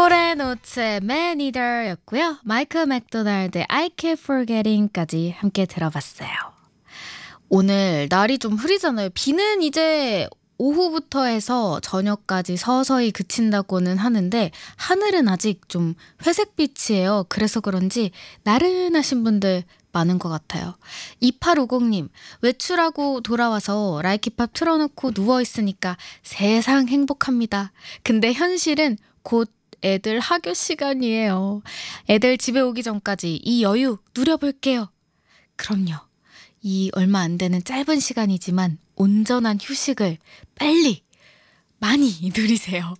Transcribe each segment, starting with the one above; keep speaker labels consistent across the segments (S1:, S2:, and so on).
S1: 코레노츠의 Man Eater였고요. 마이클 맥도날드의 I Keep Forgetting까지 함께 들어봤어요. 오늘 날이 좀 흐리잖아요. 비는 이제 오후부터 해서 저녁까지 서서히 그친다고는 하는데 하늘은 아직 좀 회색빛이에요. 그래서 그런지 나른하신 분들 많은 것 같아요. 2850님, 외출하고 돌아와서 라이키팝 틀어놓고 누워있으니까 세상 행복합니다. 근데 현실은 곧 애들 학교 시간이에요. 애들 집에 오기 전까지 이 여유 누려볼게요. 그럼요. 이 얼마 안 되는 짧은 시간이지만 온전한 휴식을 빨리 많이 누리세요.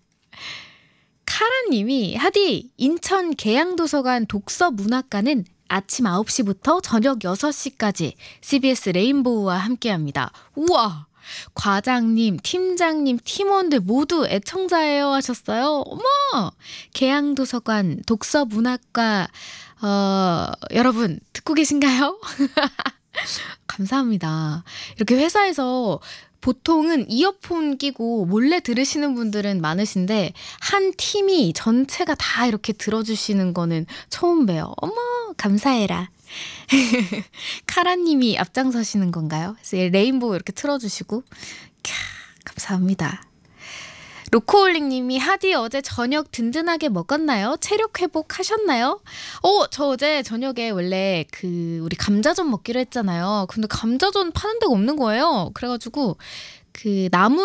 S1: 카라님이 하디 인천 계양도서관 독서문학관은 아침 9시부터 저녁 6시까지 CBS 레인보우와 함께합니다. 우와! 과장님, 팀장님, 팀원들 모두 애청자예요 하셨어요. 어머! 계양도서관 독서문학과 여러분 듣고 계신가요? 감사합니다. 이렇게 회사에서 보통은 이어폰 끼고 몰래 들으시는 분들은 많으신데 한 팀이 전체가 다 이렇게 들어주시는 거는 처음 봬요. 어머 감사해라. 카라님이 앞장서시는 건가요? 그래서 레인보우 이렇게 틀어주시고 감사합니다. 로코올링님이 하디 어제 저녁 든든하게 먹었나요? 체력 회복하셨나요? 저 어제 저녁에 원래 우리 감자전 먹기로 했잖아요. 근데 감자전 파는 데가 없는 거예요. 그래가지고 나물